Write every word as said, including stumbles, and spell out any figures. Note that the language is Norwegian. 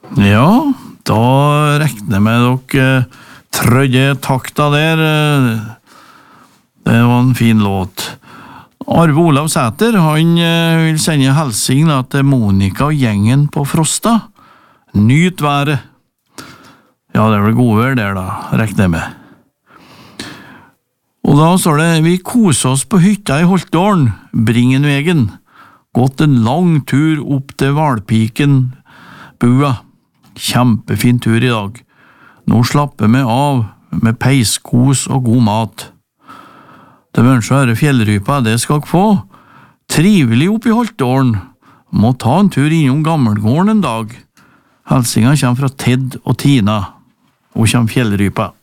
Ja, da regner jeg med dere trødde takta der. Det var en fin låt. Arve Olav Sæter, han vil sende helsing til Monika og gjengen på Frosta. Nyt været. Ja, det er vel gode vær der da, regner jeg med. Og da står det, vi koser oss på hytta i Holtålen, Bringenvegen. Gått en lang tur opp til Valpiken, Bua. Kjempefin tur i dag. Nå slapper vi av med peiskos og god mat. Det ønsker å fjellrypa, det skal dere få. Trivelig opp i Holtålen. Må ta en tur innom Gammelgården en dag. Helsingen kommer fra Ted og Tina. Og kommer fjellrypa.